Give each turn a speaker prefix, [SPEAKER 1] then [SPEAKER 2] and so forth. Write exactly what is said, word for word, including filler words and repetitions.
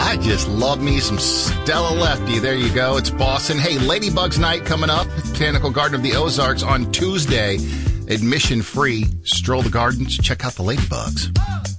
[SPEAKER 1] I just love me some Stella Lefty. There you go. It's Boston. Hey, Ladybugs Night coming up. Botanical Garden of the Ozarks on Tuesday. Admission free. Stroll the gardens. Check out the ladybugs.